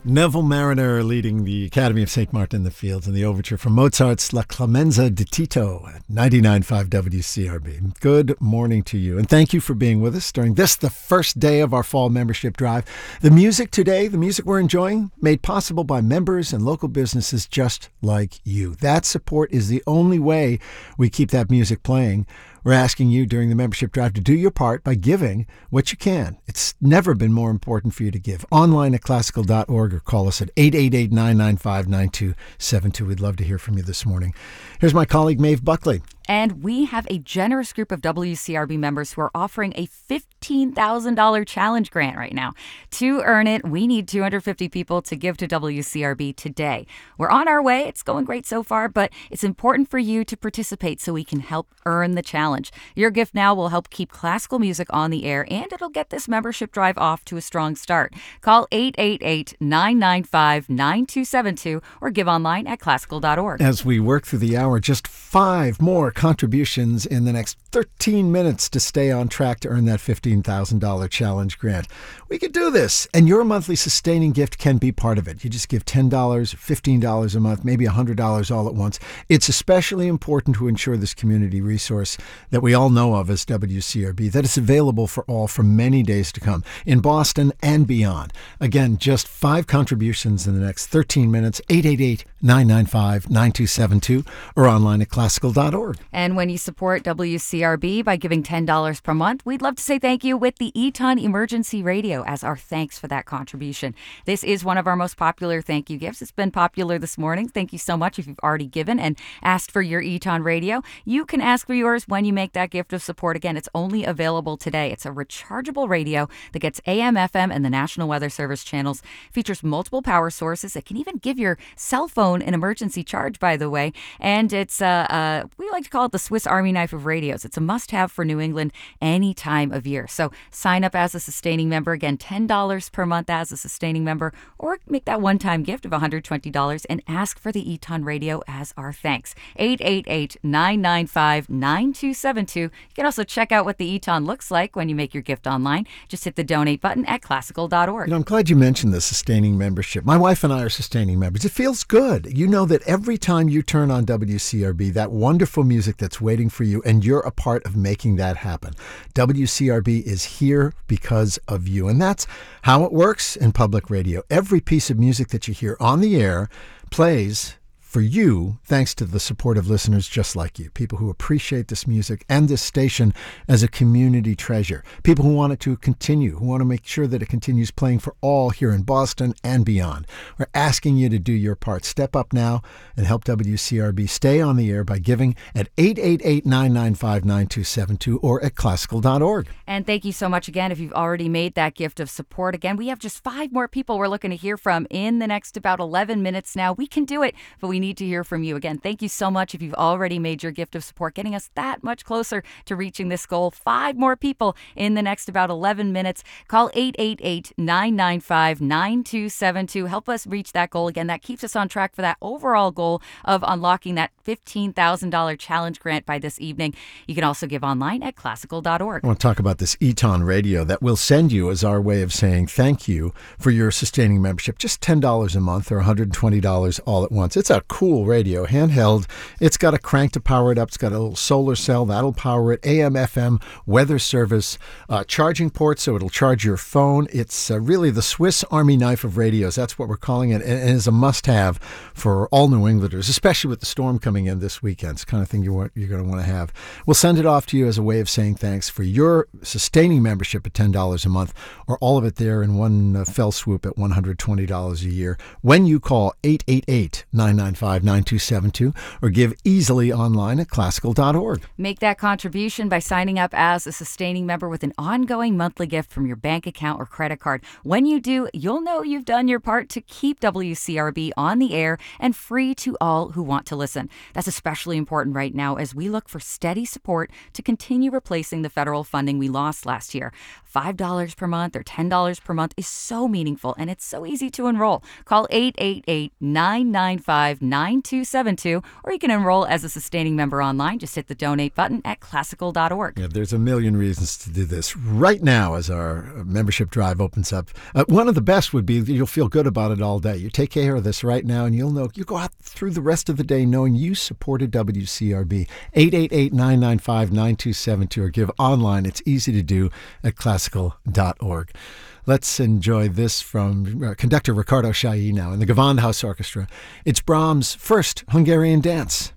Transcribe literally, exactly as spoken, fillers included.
Neville Mariner leading the Academy of Saint Martin in the Fields in the overture from Mozart's La Clemenza di Tito at ninety-nine point five W C R B. Good morning to you, and thank you for being with us during this, the first day of our fall membership drive. The music today, the music we're enjoying, made possible by members and local businesses just like you. That support is the only way we keep that music playing. We're asking you during the membership drive to do your part by giving what you can. It's never been more important for you to give. Online at classical dot org or call us at eight eight eight, nine nine five, nine two seven two. We'd love to hear from you this morning. Here's my colleague, Maeve Buckley. And we have a generous group of W C R B members who are offering a fifteen thousand dollars challenge grant right now. To earn it, we need two hundred fifty people to give to W C R B today. We're on our way. It's going great so far, but it's important for you to participate so we can help earn the challenge. Your gift now will help keep classical music on the air, and it'll get this membership drive off to a strong start. Call eight eight eight, nine nine five, nine two seven two or give online at classical dot org. As we work through the hour, just five more contributions in the next thirteen minutes to stay on track to earn that fifteen thousand dollars challenge grant. We could do this, and your monthly sustaining gift can be part of it. You just give ten dollars, fifteen dollars a month, maybe one hundred dollars all at once. It's especially important to ensure this community resource that we all know of as W C R B, that it's available for all for many days to come in Boston and beyond. Again, just five contributions in the next thirteen minutes, eight eight eight, nine nine five, nine two seven two or online at classical dot org. And when you support W C R B by giving ten dollars per month, we'd love to say thank you with the Eton Emergency Radio as our thanks for that contribution. This is one of our most popular thank you gifts. It's been popular this morning. Thank you so much if you've already given and asked for your Eton Radio. You can ask for yours when you make that gift of support. Again, it's only available today. It's a rechargeable radio that gets A M, F M, and the National Weather Service channels. Features multiple power sources. It can even give your cell phone an emergency charge, by the way. And it's, uh, uh, we like to call it the Swiss Army knife of radios. It's a must-have for New England any time of year. So sign up as a sustaining member. Again, ten dollars per month as a sustaining member, or make that one-time gift of one hundred twenty dollars and ask for the Eton Radio as our thanks. eight eight eight, nine nine five, nine two seven two. You can also check out what the Eton looks like when you make your gift online. Just hit the donate button at classical dot org. You know, I'm glad you mentioned the sustaining membership. My wife and I are sustaining members. It feels good. You know that every time you turn on W C R B, that wonderful music that's waiting for you, and you're a part of making that happen. W C R B is here because of you. And that's how it works in public radio. Every piece of music that you hear on the air plays for you, thanks to the support of listeners just like you, people who appreciate this music and this station as a community treasure, people who want it to continue, who want to make sure that it continues playing for all here in Boston and beyond. We're asking you to do your part. Step up now and help W C R B stay on the air by giving at eight eight eight, nine nine five, nine two seven two or at classical dot org. And thank you so much again if you've already made that gift of support. Again, we have just five more people we're looking to hear from in the next about eleven minutes now. We can do it, but we need to hear from you. Again, thank you so much if you've already made your gift of support, getting us that much closer to reaching this goal. Five more people in the next about eleven minutes. Call eight eight eight, nine nine five, nine two seven two. Help us reach that goal. Again, that keeps us on track for that overall goal of unlocking that fifteen thousand dollars challenge grant by this evening. You can also give online at classical dot org. I want to talk about this Eton Radio that we'll send you as our way of saying thank you for your sustaining membership. Just ten dollars a month or one hundred twenty dollars all at once. It's a cool radio, handheld. It's got a crank to power it up. It's got a little solar cell that'll power it. A M, F M, weather service, uh, charging port, so it'll charge your phone. It's uh, really the Swiss Army knife of radios. That's what we're calling it, and it is a must-have for all New Englanders, especially with the storm coming in this weekend. It's the kind of thing you want, you're going to want to have. We'll send it off to you as a way of saying thanks for your sustaining membership at ten dollars a month, or all of it there in one uh, fell swoop at one hundred twenty dollars a year when you call eight eight eight, nine nine five, nine two seven two or give easily online at classical dot org. Make that contribution by signing up as a sustaining member with an ongoing monthly gift from your bank account or credit card. When you do, you'll know you've done your part to keep W C R B on the air and free to all who want to listen. That's especially important right now as we look for steady support to continue replacing the federal funding we lost last year. five dollars per month or ten dollars per month is so meaningful, and it's so easy to enroll. Call eight eight eight, nine nine five, nine nine two seven two, or you can enroll as a sustaining member online. Just hit the donate button at classical dot org. Yeah, there's a million reasons to do this right now as our membership drive opens up. Uh, one of the best would be that you'll feel good about it all day. You take care of this right now, and you'll know you go out through the rest of the day knowing you supported W C R B. eight eight eight, nine nine five, nine two seven two or give online. It's easy to do at classical dot org. Let's enjoy this from uh, conductor Ricardo Chailly now in the Gewandhaus Orchestra. It's Brahms' first Hungarian dance.